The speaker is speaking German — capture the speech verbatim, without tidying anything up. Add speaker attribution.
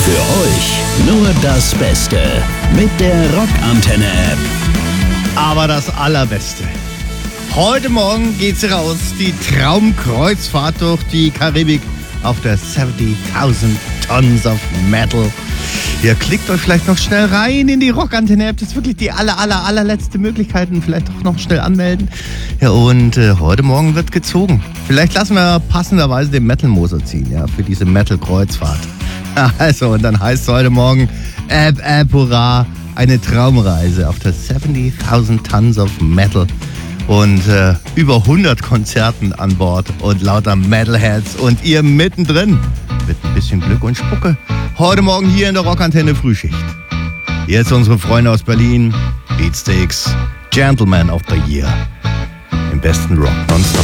Speaker 1: Für euch nur das Beste mit der Rockantenne-App.
Speaker 2: Aber das Allerbeste. Heute Morgen geht's raus, die Traumkreuzfahrt durch die Karibik auf der siebzigtausend Tons of Metal. Ihr klickt euch vielleicht noch schnell rein in die Rockantenne-App. Das ist wirklich die aller, aller, allerletzte Möglichkeit. Und vielleicht auch noch schnell anmelden. Ja, und äh, heute Morgen wird gezogen. Vielleicht lassen wir passenderweise den Metal-Moser ziehen, ja, für diese Metal-Kreuzfahrt. Also, und dann heißt es heute Morgen, App, App, hurra, eine Traumreise auf der siebzigtausend Tons of Metal. Und äh, über hundert Konzerten an Bord und lauter Metalheads und ihr mittendrin mit ein bisschen Glück und Spucke. Heute Morgen hier in der Rockantenne Frühschicht. Jetzt unsere Freunde aus Berlin, Beatsteaks, Gentleman of the Year. Im besten Rock nonstop.